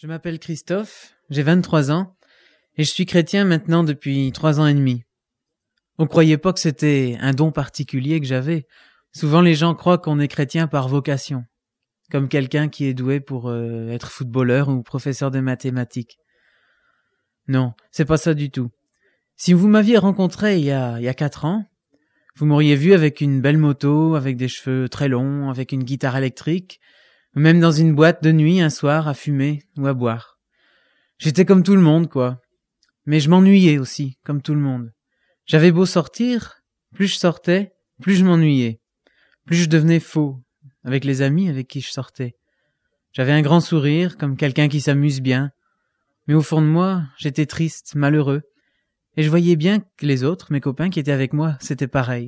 Je m'appelle Christophe, j'ai 23 ans, et je suis chrétien maintenant depuis 3 ans et demi. On croyait pas que c'était un don particulier que j'avais. Souvent les gens croient qu'on est chrétien par vocation, comme quelqu'un qui est doué pour être footballeur ou professeur de mathématiques. Non, c'est pas ça du tout. Si vous m'aviez rencontré il y a 4 ans, vous m'auriez vu avec une belle moto, avec des cheveux très longs, avec une guitare électrique, ou même dans une boîte de nuit un soir à fumer ou à boire. J'étais comme tout le monde, quoi. Mais je m'ennuyais aussi, comme tout le monde. J'avais beau sortir, plus je sortais, plus je m'ennuyais. Plus je devenais faux, avec les amis avec qui je sortais. J'avais un grand sourire, comme quelqu'un qui s'amuse bien. Mais au fond de moi, j'étais triste, malheureux. Et je voyais bien que les autres, mes copains qui étaient avec moi, c'était pareil.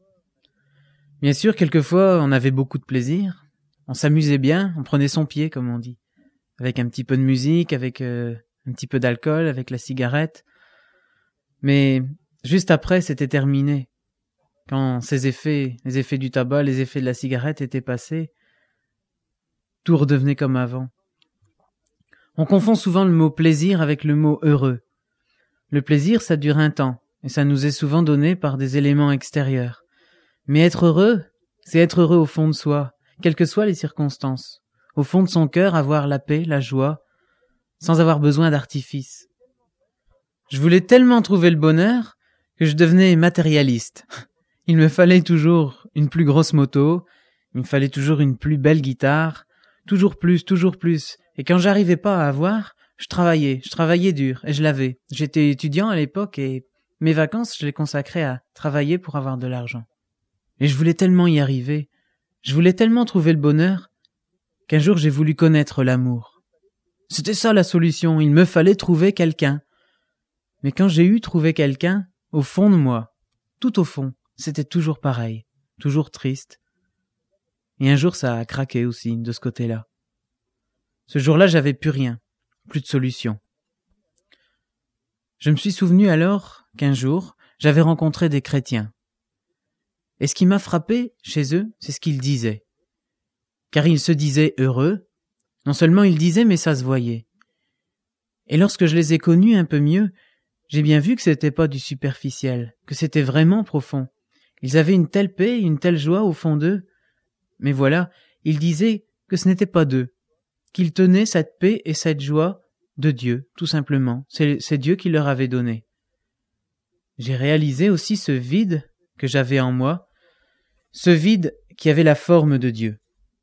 Bien sûr, quelquefois, on avait beaucoup de plaisir. On s'amusait bien, on prenait son pied, comme on dit. Avec un petit peu de musique, avec un petit peu d'alcool, avec la cigarette. Mais juste après, c'était terminé. Quand les effets du tabac, les effets de la cigarette étaient passés, tout redevenait comme avant. On confond souvent le mot plaisir avec le mot heureux. Le plaisir, ça dure un temps, et ça nous est souvent donné par des éléments extérieurs. Mais être heureux, c'est être heureux au fond de soi, quelles que soient les circonstances. Au fond de son cœur, avoir la paix, la joie, sans avoir besoin d'artifice. Je voulais tellement trouver le bonheur que je devenais matérialiste. Il me fallait toujours une plus grosse moto, il me fallait toujours une plus belle guitare, toujours plus. Et quand j'arrivais pas à avoir, je travaillais dur, et je l'avais. J'étais étudiant à l'époque et mes vacances, je les consacrais à travailler pour avoir de l'argent. Et je voulais tellement y arriver, je voulais tellement trouver le bonheur, qu'un jour j'ai voulu connaître l'amour. C'était ça la solution, il me fallait trouver quelqu'un. Mais quand j'ai trouvé quelqu'un, au fond de moi, tout au fond, c'était toujours pareil, toujours triste. Et un jour ça a craqué aussi, de ce côté-là. Ce jour-là, j'avais plus rien, plus de solution. Je me suis souvenu alors qu'un jour, j'avais rencontré des chrétiens. Et ce qui m'a frappé chez eux, c'est ce qu'ils disaient. Car ils se disaient heureux. Non seulement ils disaient, mais ça se voyait. Et lorsque je les ai connus un peu mieux, j'ai bien vu que c'était pas du superficiel, que c'était vraiment profond. Ils avaient une telle paix, une telle joie au fond d'eux. Mais voilà, ils disaient que ce n'était pas d'eux, qu'ils tenaient cette paix et cette joie de Dieu, tout simplement. C'est Dieu qui leur avait donné. J'ai réalisé aussi ce vide que j'avais en moi, ce vide qui avait la forme de Dieu.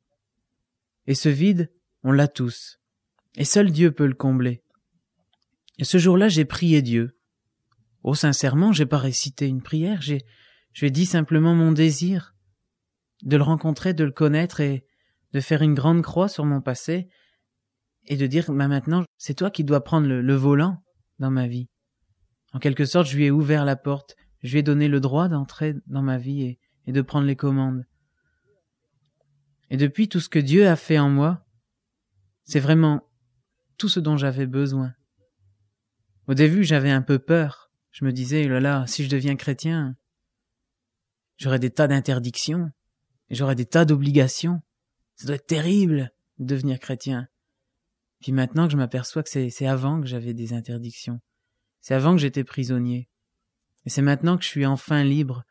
Et ce vide, on l'a tous. Et seul Dieu peut le combler. Et ce jour-là, j'ai prié Dieu. Oh, sincèrement, j'ai pas récité une prière, je lui ai dit simplement mon désir de le rencontrer, de le connaître et de faire une grande croix sur mon passé et de dire, maintenant, c'est toi qui dois prendre le volant dans ma vie. En quelque sorte, je lui ai ouvert la porte, je lui ai donné le droit d'entrer dans ma vie et de prendre les commandes. Et depuis, tout ce que Dieu a fait en moi, c'est vraiment tout ce dont j'avais besoin. Au début, j'avais un peu peur. Je me disais, oh là là, si je deviens chrétien, j'aurai des tas d'interdictions, et j'aurai des tas d'obligations. Ça doit être terrible de devenir chrétien. Puis maintenant que je m'aperçois que c'est avant que j'avais des interdictions. C'est avant que j'étais prisonnier. Et c'est maintenant que je suis enfin libre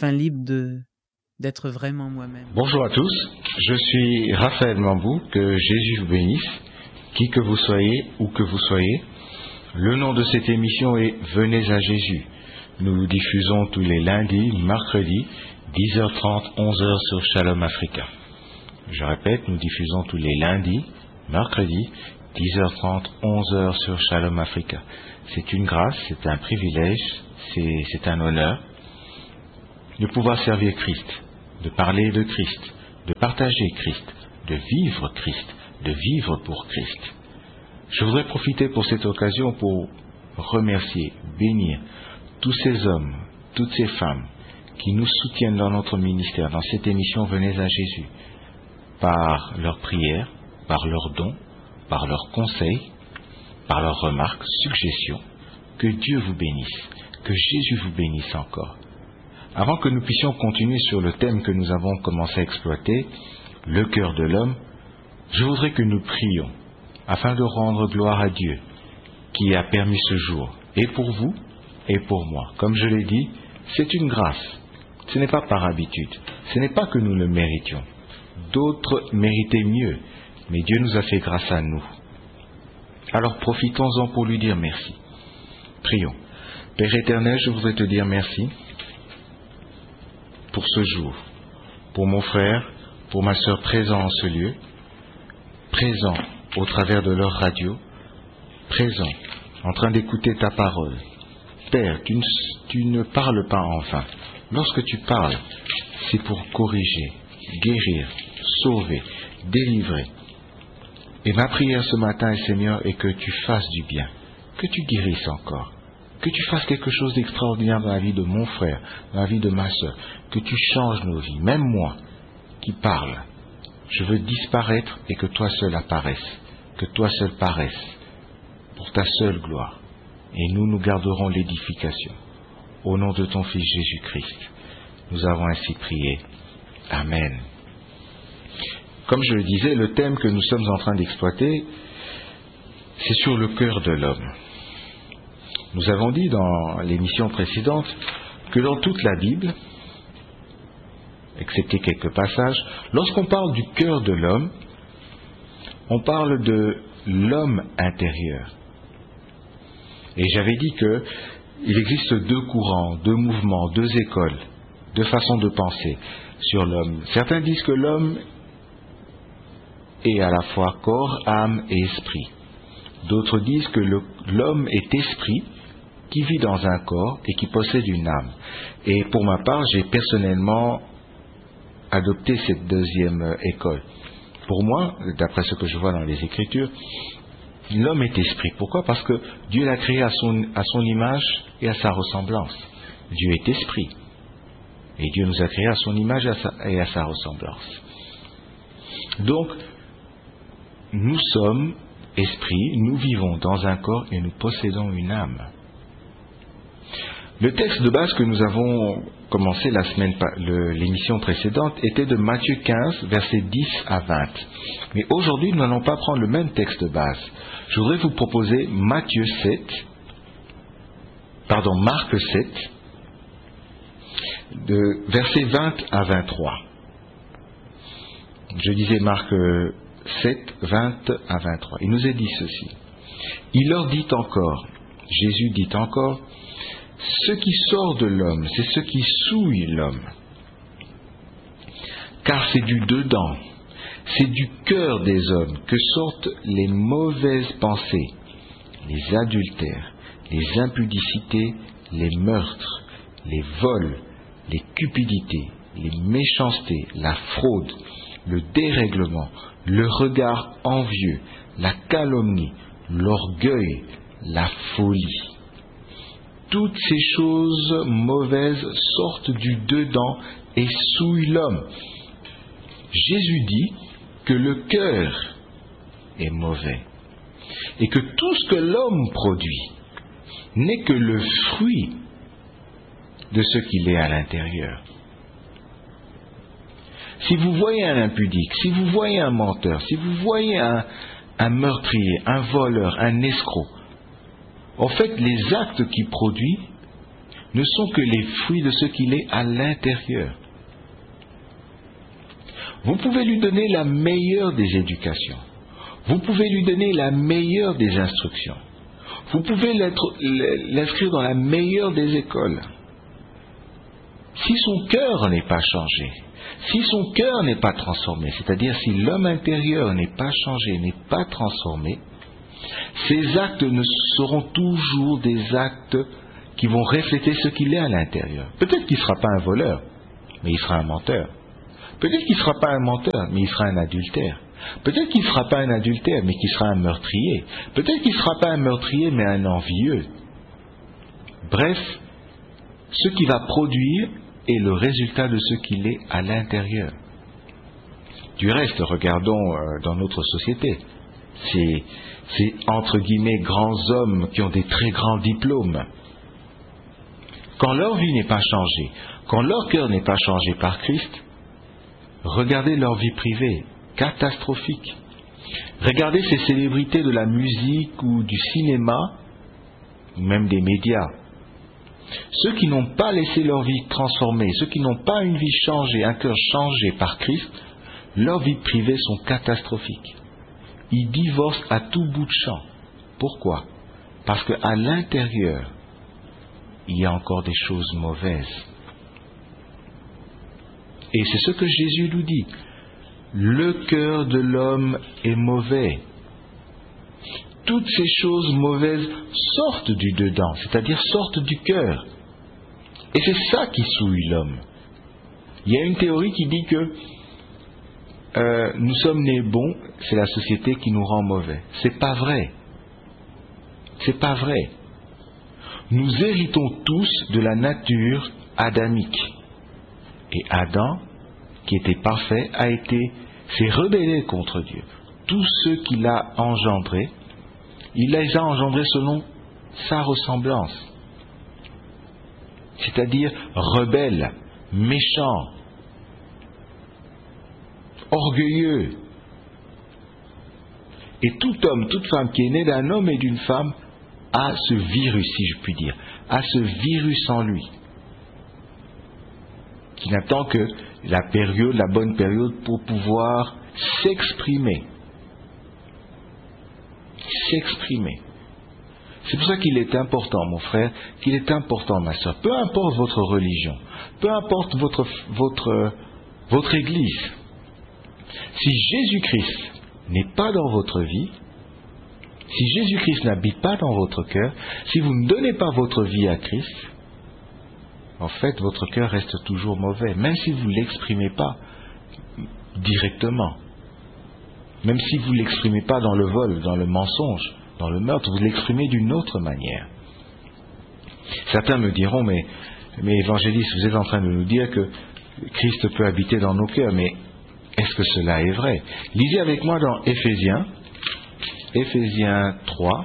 d'être vraiment moi-même. Bonjour à tous, je suis Raphaël Mambou, que Jésus vous bénisse, qui que vous soyez, où que vous soyez. Le nom de cette émission est Venez à Jésus. Nous diffusons tous les lundis, mercredis, 10h30, 11h sur Shalom Africa. Je répète, nous diffusons tous les lundis, mercredis, 10h30, 11h sur Shalom Africa. C'est une grâce, c'est un privilège, c'est un honneur de pouvoir servir Christ, de parler de Christ, de partager Christ, de vivre Christ, de vivre pour Christ. Je voudrais profiter pour cette occasion pour remercier, bénir tous ces hommes, toutes ces femmes qui nous soutiennent dans notre ministère, dans cette émission Venez à Jésus, par leurs prières, par leurs dons, par leurs conseils, par leurs remarques, suggestions. Que Dieu vous bénisse, que Jésus vous bénisse encore. Avant que nous puissions continuer sur le thème que nous avons commencé à exploiter, le cœur de l'homme, je voudrais que nous prions afin de rendre gloire à Dieu qui a permis ce jour, et pour vous et pour moi. Comme je l'ai dit, c'est une grâce. Ce n'est pas par habitude. Ce n'est pas que nous le méritions. D'autres méritaient mieux, mais Dieu nous a fait grâce à nous. Alors profitons-en pour lui dire merci. Prions. Père éternel, je voudrais te dire merci pour ce jour, pour mon frère, pour ma sœur présents en ce lieu, présents au travers de leur radio, présents en train d'écouter ta parole. Père, tu ne parles pas en vain. Lorsque tu parles, c'est pour corriger, guérir, sauver, délivrer. Et ma prière ce matin, Seigneur, est que tu fasses du bien, que tu guérisses encore, que tu fasses quelque chose d'extraordinaire dans la vie de mon frère, dans la vie de ma sœur, que tu changes nos vies, même moi qui parle. Je veux disparaître et que toi seul apparaisses, que toi seul paraisses, pour ta seule gloire. Et nous garderons l'édification. Au nom de ton Fils Jésus-Christ, nous avons ainsi prié. Amen. Comme je le disais, le thème que nous sommes en train d'exploiter, c'est sur le cœur de l'homme. Nous avons dit dans l'émission précédente que dans toute la Bible, excepté quelques passages, lorsqu'on parle du cœur de l'homme, on parle de l'homme intérieur. Et j'avais dit qu'il existe deux courants, deux mouvements, deux écoles, deux façons de penser sur l'homme. Certains disent que l'homme est à la fois corps, âme et esprit. D'autres disent que l'homme est esprit qui vit dans un corps et qui possède une âme. Et pour ma part, j'ai personnellement adopté cette deuxième école. Pour moi, d'après ce que je vois dans les Écritures, l'homme est esprit. Pourquoi? Parce que Dieu l'a créé à son image et à sa ressemblance. Dieu est esprit. Et Dieu nous a créés à son image et à sa ressemblance. Donc, nous sommes esprit, nous vivons dans un corps et nous possédons une âme. Le texte de base que nous avons commencé l'émission précédente était de Matthieu 15, versets 10 à 20. Mais aujourd'hui, nous n'allons pas prendre le même texte de base. Je voudrais vous proposer Marc 7, de versets 20 à 23. Je disais Marc 7, 20 à 23. Il nous est dit ceci. Il leur dit encore, Jésus dit encore, ce qui sort de l'homme, c'est ce qui souille l'homme. Car c'est du dedans, c'est du cœur des hommes que sortent les mauvaises pensées, les adultères, les impudicités, les meurtres, les vols, les cupidités, les méchancetés, la fraude, le dérèglement, le regard envieux, la calomnie, l'orgueil, la folie. Toutes ces choses mauvaises sortent du dedans et souillent l'homme. Jésus dit que le cœur est mauvais et que tout ce que l'homme produit n'est que le fruit de ce qu'il est à l'intérieur. Si vous voyez un impudique, si vous voyez un menteur, si vous voyez un meurtrier, un voleur, un escroc, en fait, les actes qu'il produit ne sont que les fruits de ce qu'il est à l'intérieur. Vous pouvez lui donner la meilleure des éducations. Vous pouvez lui donner la meilleure des instructions. Vous pouvez l'inscrire dans la meilleure des écoles. Si son cœur n'est pas changé, si son cœur n'est pas transformé, c'est-à-dire si l'homme intérieur n'est pas changé, n'est pas transformé, ces actes ne seront toujours des actes qui vont refléter ce qu'il est à l'intérieur. Peut-être qu'il ne sera pas un voleur, mais il sera un menteur. Peut-être qu'il ne sera pas un menteur, mais il sera un adultère. Peut-être qu'il ne sera pas un adultère, mais qu'il sera un meurtrier. Peut-être qu'il ne sera pas un meurtrier, mais un envieux. Bref, ce qu'il va produire est le résultat de ce qu'il est à l'intérieur. Du reste, regardons dans notre société. Ces entre guillemets grands hommes qui ont des très grands diplômes. Quand leur vie n'est pas changée, quand leur cœur n'est pas changé par Christ, regardez leur vie privée, catastrophique. Regardez ces célébrités de la musique ou du cinéma, ou même des médias. Ceux qui n'ont pas laissé leur vie transformée, ceux qui n'ont pas une vie changée, un cœur changé par Christ, leurs vies privées sont catastrophiques. Ils divorcent à tout bout de champ. Pourquoi? Parce qu'à l'intérieur, il y a encore des choses mauvaises. Et c'est ce que Jésus nous dit. Le cœur de l'homme est mauvais. Toutes ces choses mauvaises sortent du dedans, c'est-à-dire sortent du cœur. Et c'est ça qui souille l'homme. Il y a une théorie qui dit que nous sommes nés bons, c'est la société qui nous rend mauvais. C'est pas vrai. C'est pas vrai. Nous héritons tous de la nature adamique. Et Adam, qui était parfait, s'est rebellé contre Dieu. Tous ceux qu'il a engendrés, il les a engendrés selon sa ressemblance. C'est-à-dire rebelles, méchants, orgueilleux. Et tout homme, toute femme qui est né d'un homme et d'une femme a ce virus, si je puis dire, a ce virus en lui, qui n'attend que la bonne période pour pouvoir s'exprimer. S'exprimer. C'est pour ça qu'il est important, mon frère, qu'il est important, ma soeur, peu importe votre religion, peu importe votre église, si Jésus-Christ n'est pas dans votre vie, si Jésus-Christ n'habite pas dans votre cœur, si vous ne donnez pas votre vie à Christ, en fait, votre cœur reste toujours mauvais, même si vous ne l'exprimez pas directement. Même si vous ne l'exprimez pas dans le vol, dans le mensonge, dans le meurtre, vous l'exprimez d'une autre manière. Certains me diront, mais évangéliste, vous êtes en train de nous dire que Christ peut habiter dans nos cœurs, mais est-ce que cela est vrai? Lisez avec moi dans Éphésiens 3,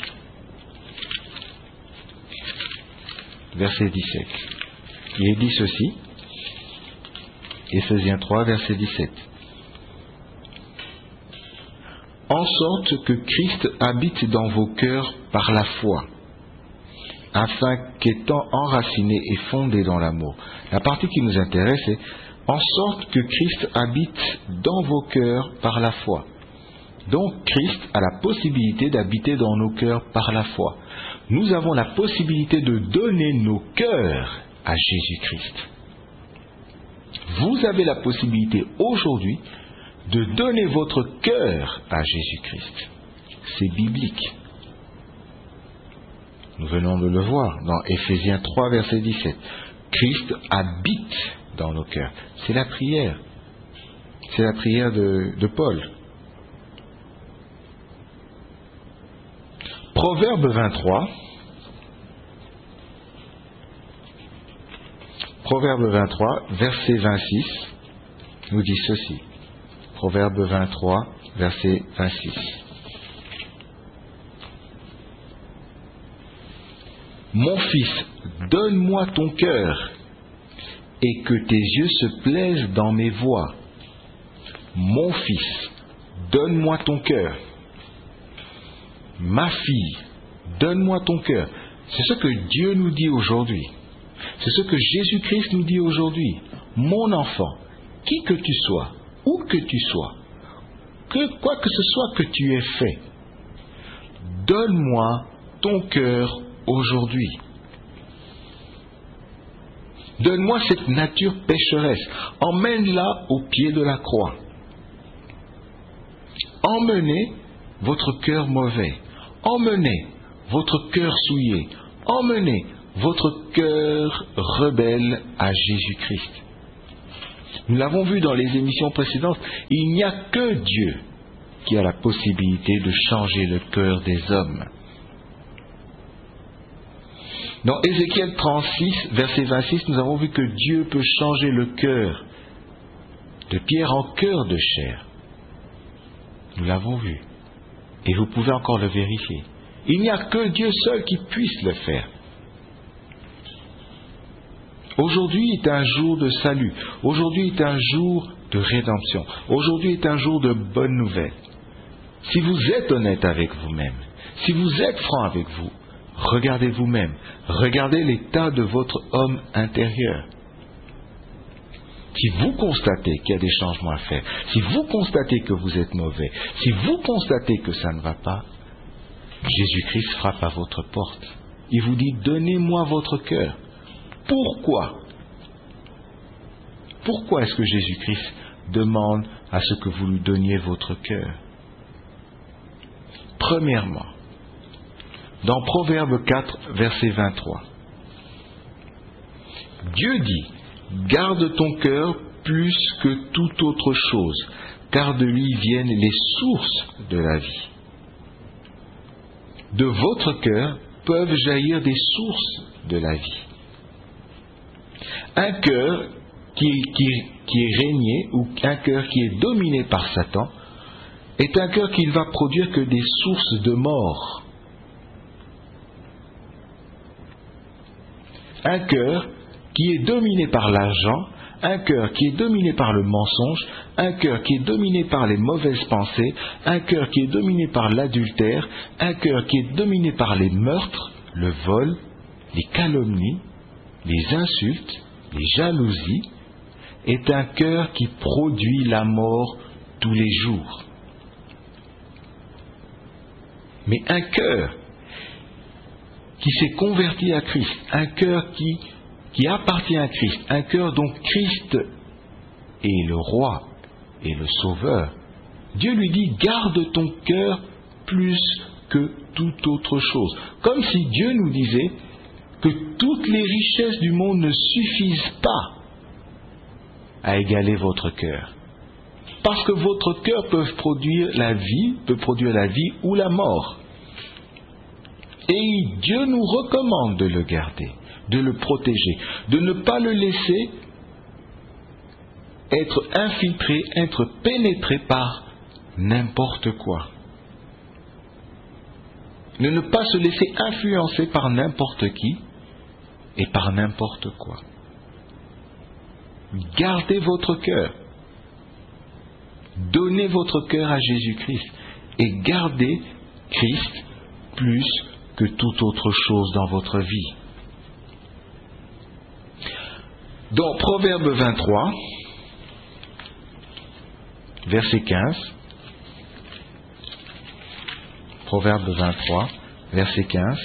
verset 17. Il est dit ceci, Éphésiens 3, verset 17. En sorte que Christ habite dans vos cœurs par la foi, afin qu'étant enraciné et fondé dans l'amour. La partie qui nous intéresse est en sorte que Christ habite dans vos cœurs par la foi. Donc Christ a la possibilité d'habiter dans nos cœurs par la foi. Nous avons la possibilité de donner nos cœurs à Jésus-Christ. Vous avez la possibilité aujourd'hui de donner votre cœur à Jésus-Christ. C'est biblique. Nous venons de le voir dans Éphésiens 3, verset 17. Christ habite dans nos cœurs. C'est la prière. C'est la prière de Paul. Proverbe 23. Proverbe 23, verset 26, nous dit ceci. Proverbe 23, verset 26. Mon fils, donne-moi ton cœur, et que tes yeux se plaisent dans mes voies. Mon fils, donne-moi ton cœur. Ma fille, donne-moi ton cœur. C'est ce que Dieu nous dit aujourd'hui. C'est ce que Jésus-Christ nous dit aujourd'hui. Mon enfant, qui que tu sois, où que tu sois, quoi que ce soit que tu aies fait, donne-moi ton cœur aujourd'hui. Donne-moi cette nature pécheresse. Emmène-la au pied de la croix. Emmenez votre cœur mauvais. Emmenez votre cœur souillé. Emmenez votre cœur rebelle à Jésus-Christ. Nous l'avons vu dans les émissions précédentes, il n'y a que Dieu qui a la possibilité de changer le cœur des hommes. Dans Ézéchiel 36, verset 26, nous avons vu que Dieu peut changer le cœur de pierre en cœur de chair. Nous l'avons vu. Et vous pouvez encore le vérifier. Il n'y a que Dieu seul qui puisse le faire. Aujourd'hui est un jour de salut. Aujourd'hui est un jour de rédemption. Aujourd'hui est un jour de bonnes nouvelles. Si vous êtes honnête avec vous-même, si vous êtes franc avec vous, regardez vous-même, regardez l'état de votre homme intérieur. Si vous constatez qu'il y a des changements à faire, si vous constatez que vous êtes mauvais, si vous constatez que ça ne va pas, Jésus-Christ frappe à votre porte. Il vous dit, donnez-moi votre cœur. Pourquoi? Pourquoi est-ce que Jésus-Christ demande à ce que vous lui donniez votre cœur? Premièrement, dans Proverbe 4, verset 23, Dieu dit, garde ton cœur plus que toute autre chose, car de lui viennent les sources de la vie. De votre cœur peuvent jaillir des sources de la vie. Un cœur qui est régné, ou un cœur qui est dominé par Satan, est un cœur qui ne va produire que des sources de mort. Un cœur qui est dominé par l'argent, un cœur qui est dominé par le mensonge, un cœur qui est dominé par les mauvaises pensées, un cœur qui est dominé par l'adultère, un cœur qui est dominé par les meurtres, le vol, les calomnies, les insultes, les jalousies, est un cœur qui produit la mort tous les jours. Mais un cœur qui s'est converti à Christ, un cœur qui appartient à Christ, un cœur dont Christ est le roi et le sauveur, Dieu lui dit, garde ton cœur plus que toute autre chose. Comme si Dieu nous disait que toutes les richesses du monde ne suffisent pas à égaler votre cœur. Parce que votre cœur peut produire la vie ou la mort. Et Dieu nous recommande de le garder, de le protéger, de ne pas le laisser être infiltré, être pénétré par n'importe quoi. De ne pas se laisser influencer par n'importe qui et par n'importe quoi. Gardez votre cœur. Donnez votre cœur à Jésus-Christ et gardez Christ plus que toute autre chose dans votre vie. Dans Proverbe 23, verset 15, Proverbe 23, verset 15,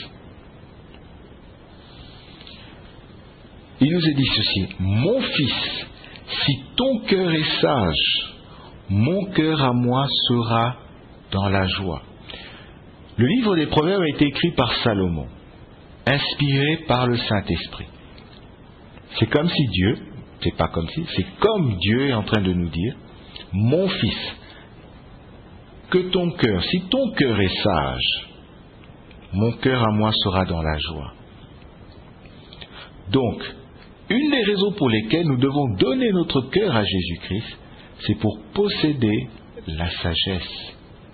il nous est dit ceci, « Mon fils, si ton cœur est sage, mon cœur à moi sera dans la joie. » Le livre des Proverbes a été écrit par Salomon, inspiré par le Saint-Esprit. C'est comme si Dieu, c'est pas comme si, c'est comme Dieu est en train de nous dire, « Mon fils, que ton cœur, si ton cœur est sage, mon cœur à moi sera dans la joie. » Donc, une des raisons pour lesquelles nous devons donner notre cœur à Jésus-Christ, c'est pour posséder la sagesse.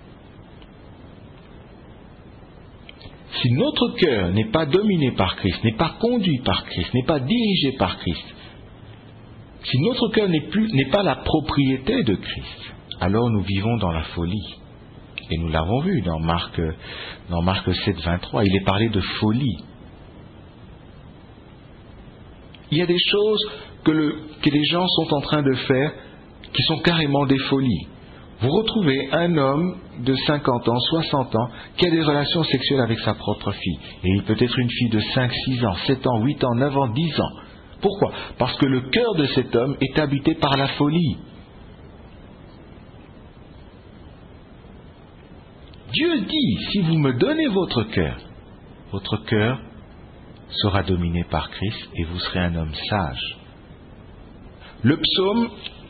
Si notre cœur n'est pas dominé par Christ, n'est pas conduit par Christ, n'est pas dirigé par Christ, si notre cœur n'est pas la propriété de Christ, alors nous vivons dans la folie. Et nous l'avons vu dans Marc 7, 23, il est parlé de folie. Il y a des choses que les gens sont en train de faire qui sont carrément des folies. Vous retrouvez un homme de 50 ans, 60 ans, qui a des relations sexuelles avec sa propre fille. Et il peut être une fille de 5, 6 ans, 7 ans, 8 ans, 9 ans, 10 ans. Pourquoi? Parce que le cœur de cet homme est habité par la folie. Dieu dit, si vous me donnez votre cœur sera dominé par Christ et vous serez un homme sage. Le psaume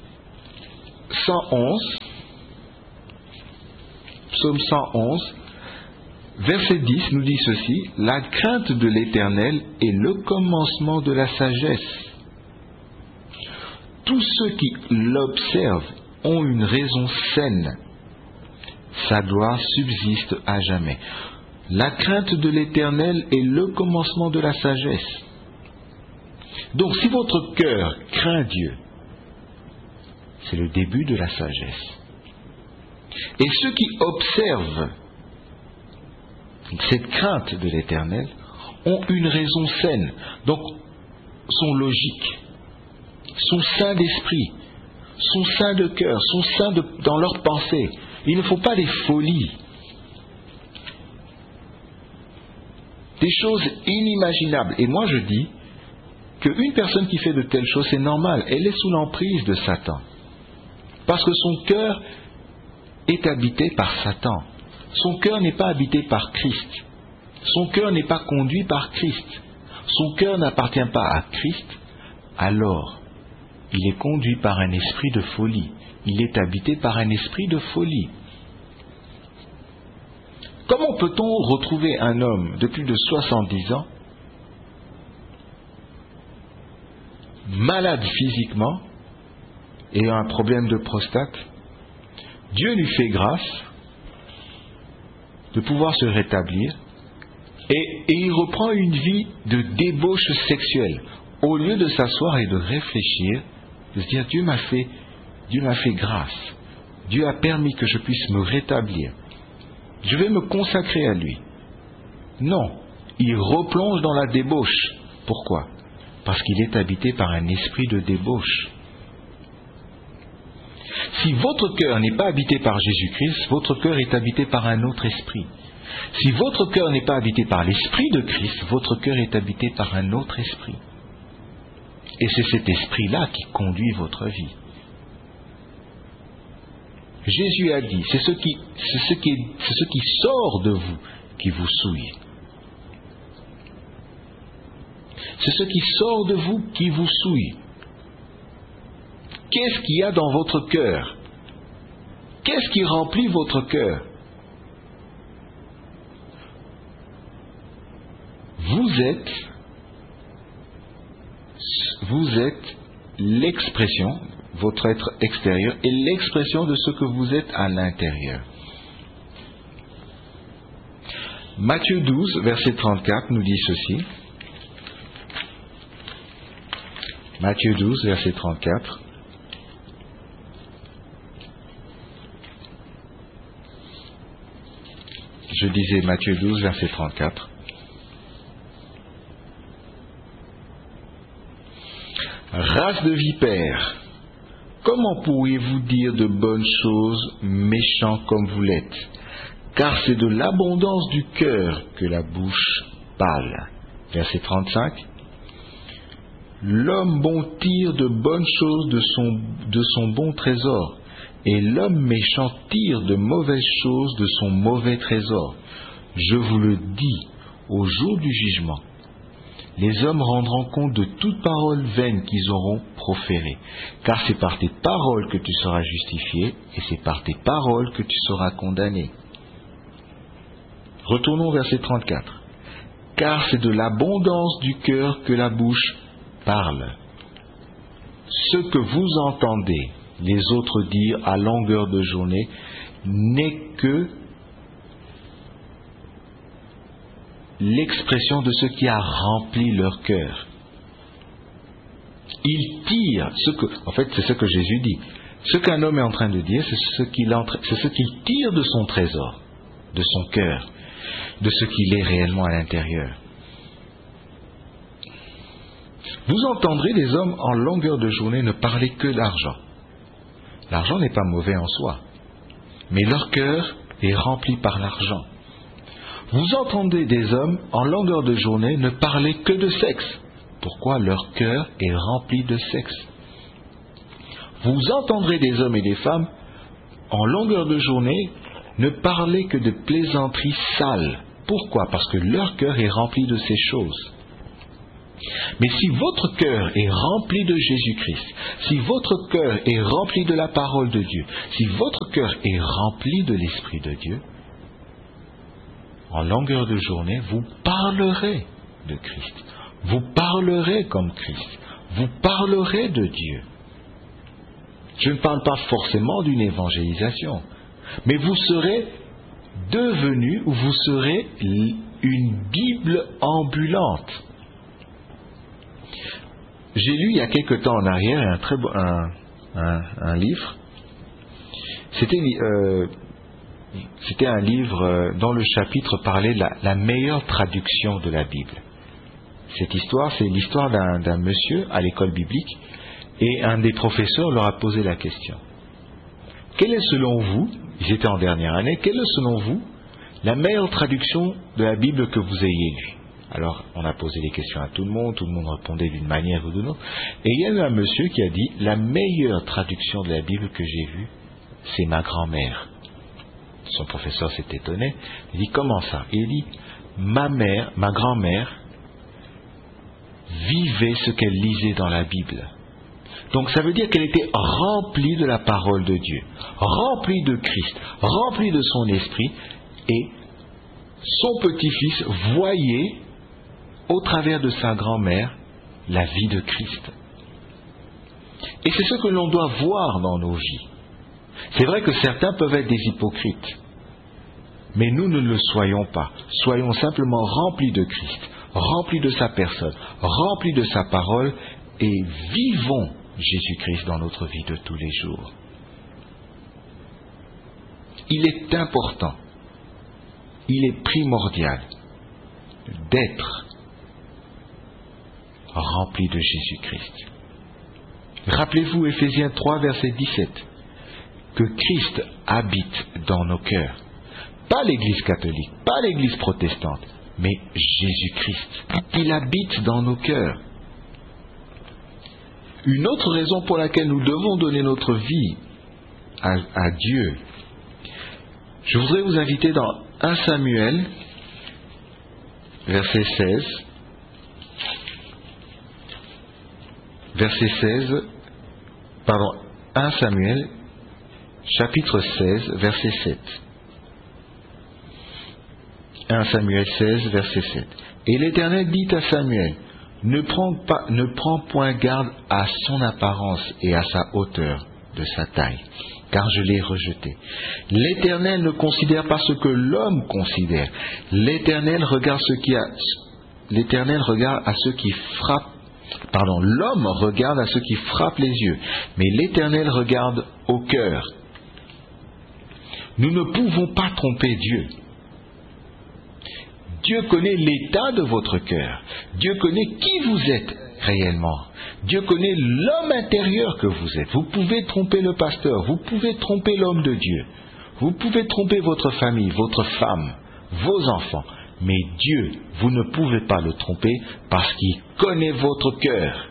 111, verset 10 nous dit ceci, « La crainte de l'Éternel est le commencement de la sagesse. Tous ceux qui l'observent ont une raison saine. Sa gloire subsiste à jamais. » La crainte de l'Éternel est le commencement de la sagesse. Donc, si votre cœur craint Dieu, c'est le début de la sagesse. Et ceux qui observent cette crainte de l'Éternel ont une raison saine, donc sont logiques, sont sains d'esprit, sont sains de cœur, sont sains dans leurs pensées. Il ne faut pas des folies, des choses inimaginables. Et moi je dis qu'une personne qui fait de telles choses, c'est normal, elle est sous l'emprise de Satan. Parce que son cœur est habité par Satan. Son cœur n'est pas habité par Christ. Son cœur n'est pas conduit par Christ. Son cœur n'appartient pas à Christ. Alors, il est conduit par un esprit de folie. Il est habité par un esprit de folie. Comment peut-on retrouver un homme de plus de 70 ans, malade physiquement, et un problème de prostate? Dieu lui fait grâce de pouvoir se rétablir et il reprend une vie de débauche sexuelle au lieu de s'asseoir et de réfléchir, de se dire Dieu m'a fait grâce, Dieu a permis que je puisse me rétablir, je vais me consacrer à lui. Non, il replonge dans la débauche. Pourquoi? Parce qu'il est habité par un esprit de débauche. Si votre cœur n'est pas habité par Jésus-Christ, votre cœur est habité par un autre esprit. Si votre cœur n'est pas habité par l'esprit de Christ, votre cœur est habité par un autre esprit. Et c'est cet esprit-là qui conduit votre vie. Jésus a dit, c'est ce qui sort de vous qui vous souille. C'est ce qui sort de vous qui vous souille. Qu'est-ce qu'il y a dans votre cœur? Qu'est-ce qui remplit votre cœur? Vous êtes l'expression, votre être extérieur est l'expression de ce que vous êtes à l'intérieur. Matthieu 12, verset 34 nous dit ceci. Matthieu 12, verset 34. Je disais Matthieu 12, verset 34. Race de vipères, comment pourriez-vous dire de bonnes choses, méchants comme vous l'êtes? Car c'est de l'abondance du cœur que la bouche parle. Verset 35. L'homme bon tire de bonnes choses de son bon trésor, et l'homme méchant tire de mauvaises choses de son mauvais trésor. Je vous le dis, au jour du jugement, les hommes rendront compte de toute parole vaine qu'ils auront proférée, car c'est par tes paroles que tu seras justifié, et c'est par tes paroles que tu seras condamné. Retournons au verset 34. Car c'est de l'abondance du cœur que la bouche parle. Ce que vous entendez les autres dire à longueur de journée n'est que l'expression de ce qui a rempli leur cœur. Ils tirent, en fait c'est ce que Jésus dit, ce qu'un homme est en train de dire, c'est ce qu'il tire de son trésor, de son cœur, de ce qu'il est réellement à l'intérieur. Vous entendrez des hommes en longueur de journée ne parler que d'argent. L'argent n'est pas mauvais en soi, mais leur cœur est rempli par l'argent. Vous entendez des hommes en longueur de journée ne parler que de sexe. Pourquoi? Leur cœur est rempli de sexe. Vous entendrez des hommes et des femmes en longueur de journée ne parler que de plaisanteries sales. Pourquoi? Parce que leur cœur est rempli de ces choses. Mais si votre cœur est rempli de Jésus-Christ, si votre cœur est rempli de la parole de Dieu, si votre cœur est rempli de l'Esprit de Dieu, en longueur de journée, vous parlerez de Christ. Vous parlerez comme Christ. Vous parlerez de Dieu. Je ne parle pas forcément d'une évangélisation, mais vous serez devenu, ou vous serez une Bible ambulante. J'ai lu il y a quelque temps en arrière un livre. C'était C'était un livre dont le chapitre parlait de la meilleure traduction de la Bible. Cette histoire, c'est l'histoire d'un monsieur à l'école biblique, et un des professeurs leur a posé la question. Quelle est selon vous, ils étaient en dernière année, quelle est selon vous la meilleure traduction de la Bible que vous ayez lue? Alors, on a posé des questions à tout le monde répondait d'une manière ou d'une autre, et il y a eu un monsieur qui a dit, la meilleure traduction de la Bible que j'ai vue, c'est ma grand-mère. Son professeur s'est étonné, il dit, comment ça? Et il dit, ma grand-mère vivait ce qu'elle lisait dans la Bible. Donc ça veut dire qu'elle était remplie de la parole de Dieu, remplie de Christ, remplie de son esprit, et son petit-fils voyait au travers de sa grand-mère la vie de Christ. Et c'est ce que l'on doit voir dans nos vies. C'est vrai que certains peuvent être des hypocrites, mais nous ne le soyons pas. Soyons simplement remplis de Christ, remplis de sa personne, remplis de sa parole, et vivons Jésus-Christ dans notre vie de tous les jours. Il est important, il est primordial d'être rempli de Jésus-Christ. Rappelez-vous Éphésiens 3, verset 17, que Christ habite dans nos cœurs. Pas l'Église catholique, pas l'Église protestante, mais Jésus-Christ. Il habite dans nos cœurs. Une autre raison pour laquelle nous devons donner notre vie à Dieu, je voudrais vous inviter dans 1 Samuel, verset 16, verset 16, pardon, 1 Samuel, chapitre 16, verset 7. 1 Samuel 16, verset 7. Et l'Éternel dit à Samuel, ne prends point garde à son apparence et à sa hauteur de sa taille, car je l'ai rejeté. L'Éternel ne considère pas ce que l'homme considère. L'Éternel regarde à ce qui frappe. L'homme regarde à ce qui frappe les yeux, mais l'Éternel regarde au cœur. Nous ne pouvons pas tromper Dieu. Dieu connaît l'état de votre cœur. Dieu connaît qui vous êtes réellement. Dieu connaît l'homme intérieur que vous êtes. Vous pouvez tromper le pasteur, vous pouvez tromper l'homme de Dieu, vous pouvez tromper votre famille, votre femme, vos enfants. Mais Dieu, vous ne pouvez pas le tromper parce qu'il connaît votre cœur.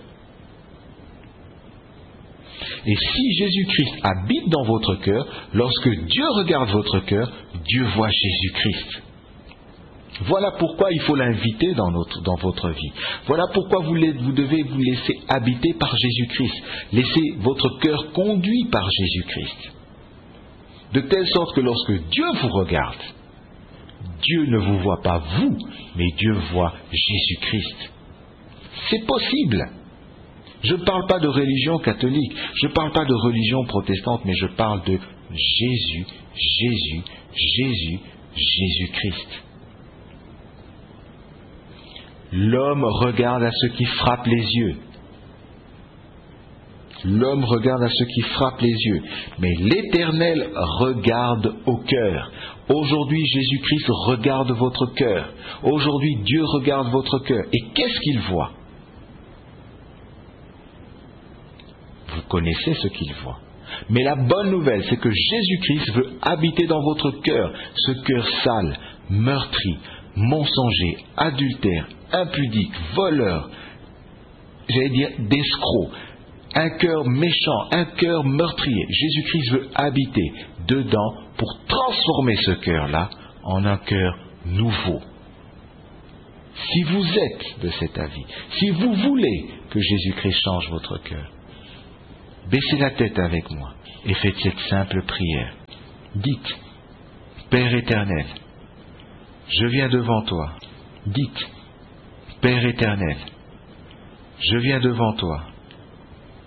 Et si Jésus-Christ habite dans votre cœur, lorsque Dieu regarde votre cœur, Dieu voit Jésus-Christ. Voilà pourquoi il faut l'inviter dans votre vie. Voilà pourquoi vous devez vous laisser habiter par Jésus-Christ. Laissez votre cœur conduit par Jésus-Christ. De telle sorte que lorsque Dieu vous regarde, Dieu ne vous voit pas vous, mais Dieu voit Jésus-Christ. C'est possible. Je ne parle pas de religion catholique, je ne parle pas de religion protestante, mais je parle de Jésus-Christ. L'homme regarde à ce qui frappe les yeux. L'homme regarde à ce qui frappe les yeux. Mais l'Éternel regarde au cœur. Aujourd'hui, Jésus-Christ regarde votre cœur. Aujourd'hui, Dieu regarde votre cœur. Et qu'est-ce qu'il voit? Vous connaissez ce qu'il voit. Mais la bonne nouvelle, c'est que Jésus-Christ veut habiter dans votre cœur. Ce cœur sale, meurtri, mensonger, adultère, impudique, voleur, j'allais dire d'escroc, un cœur méchant, un cœur meurtrier. Jésus-Christ veut habiter dedans pour transformer ce cœur-là en un cœur nouveau. Si vous êtes de cet avis, si vous voulez que Jésus-Christ change votre cœur, baissez la tête avec moi et faites cette simple prière. Dites, Père éternel, je viens devant toi. Dites, Père éternel, je viens devant toi.